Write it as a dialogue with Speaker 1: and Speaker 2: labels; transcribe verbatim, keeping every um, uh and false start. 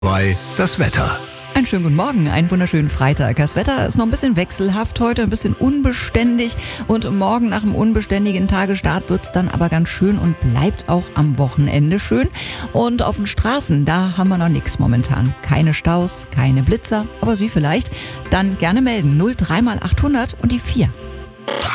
Speaker 1: Bei das Wetter.
Speaker 2: Einen schönen guten Morgen, einen wunderschönen Freitag. Das Wetter ist noch ein bisschen wechselhaft heute, ein bisschen unbeständig und morgen nach dem unbeständigen Tagesstart wird's dann aber ganz schön und bleibt auch am Wochenende schön. Und auf den Straßen, da haben wir noch nichts momentan. Keine Staus, keine Blitzer, aber Sie vielleicht? Dann gerne melden null drei mal achthundert und die vier.